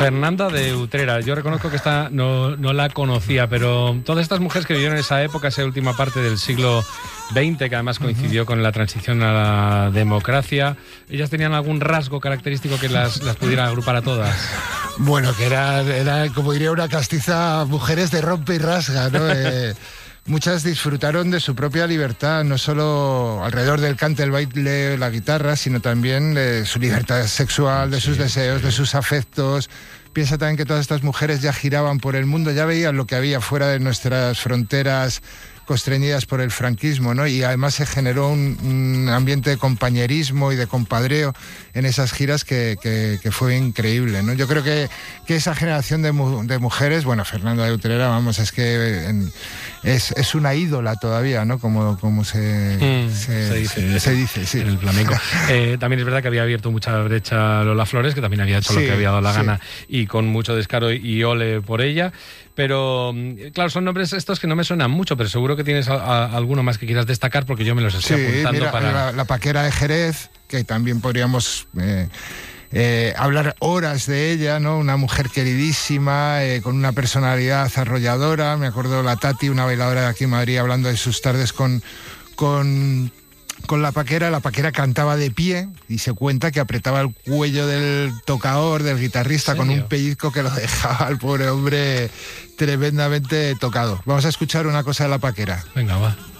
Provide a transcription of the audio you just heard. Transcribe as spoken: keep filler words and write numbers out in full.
Fernanda de Utrera. Yo reconozco que esta no, no la conocía, pero todas estas mujeres que vivieron en esa época, esa última parte del siglo veinte, que además coincidió uh-huh. con la transición a la democracia, ¿ellas tenían algún rasgo característico que las, las pudiera agrupar a todas? Bueno, que era, era, como diría una castiza, mujeres de rompe y rasga, ¿no? eh, Muchas disfrutaron de su propia libertad, no solo alrededor del cante, el baile, la guitarra, sino también de su libertad sexual, de sus sí, deseos, sí. de sus afectos. Piensa también que todas estas mujeres ya giraban por el mundo, ya veían lo que había fuera de nuestras fronteras constreñidas por el franquismo, ¿no? Y además se generó un, un ambiente de compañerismo y de compadreo en esas giras que, que, que fue increíble, ¿no? Yo creo que, que esa generación de, mu de mujeres, bueno, Fernanda de Utrera, vamos, es que en, es, es una ídola todavía, ¿no? Como, como se, mm, se, se dice, se, se dice sí. en el flamenco. eh, también es verdad que había abierto mucha brecha Lola Flores, que también había hecho sí, lo que había dado la sí. gana y con mucho descaro y ole por ella. Pero, claro, son nombres estos que no me suenan mucho, pero seguro que tienes a, a, alguno más que quieras destacar porque yo me los estoy sí, apuntando mira, para... La, la Paquera de Jerez, que también podríamos eh, eh, hablar horas de ella, ¿no? Una mujer queridísima, eh, con una personalidad arrolladora. Me acuerdo la Tati, una bailadora de aquí en Madrid, hablando de sus tardes con... con Con la Paquera, la Paquera cantaba de pie y se cuenta que apretaba el cuello del tocador, del guitarrista, con un pellizco que lo dejaba al pobre hombre tremendamente tocado. Vamos a escuchar una cosa de la Paquera. Venga, va.